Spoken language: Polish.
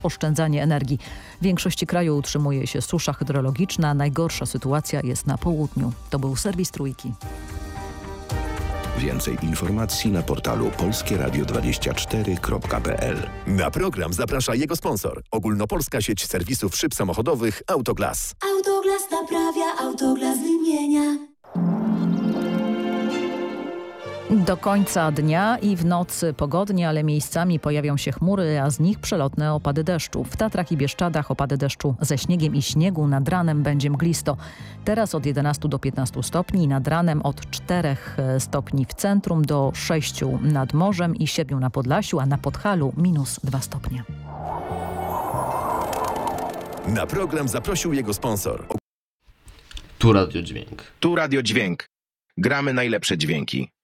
oszczędzanie energii. W większości kraju utrzymuje się susza hydrologiczna. Najgorsza sytuacja jest na południu. To był serwis Trójki. Więcej informacji na portalu polskieradio24.pl. Na program zaprasza jego sponsor. Ogólnopolska sieć serwisów szyb samochodowych Autoglas. Autoglas naprawia, Autoglas wymienia. Do końca dnia i w nocy pogodnie, ale miejscami pojawią się chmury, a z nich przelotne opady deszczu. W Tatrach i Bieszczadach opady deszczu ze śniegiem i śniegu, nad ranem będzie mglisto. Teraz od 11 do 15 stopni, nad ranem od 4 stopni w centrum do 6 nad morzem i 7 na Podlasiu, a na Podhalu -2 stopnie. Na program zaprosił jego sponsor. Tu Radio Dźwięk. Tu Radio Dźwięk. Gramy najlepsze dźwięki.